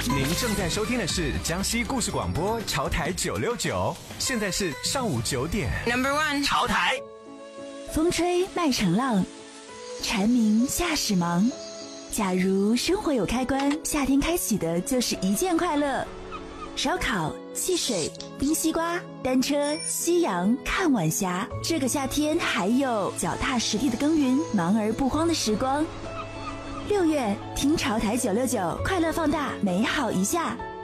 您正在收听的是江西故事广播潮台969，现在是上午9点。 Number one， 潮台。 风吹麦城浪，蝉鸣夏始忙。假如生活有开关，夏天开启的就是一件快乐。烧烤、戏水、冰西瓜、单车、夕阳、看晚霞。这个夏天还有脚踏实地的耕耘，忙而不慌的时光。6月，听潮台969，快乐放大，美好一下。